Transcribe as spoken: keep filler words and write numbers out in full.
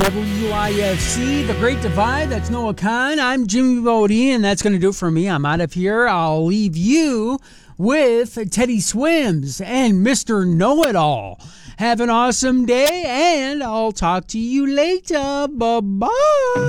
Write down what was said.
W I F C, The Great Divide. That's Noah Khan. I'm Jimmy Bodie, and that's going to do it for me. I'm out of here. I'll leave you with Teddy Swims and Mister Know-It-All. Have an awesome day, and I'll talk to you later. Bye-bye.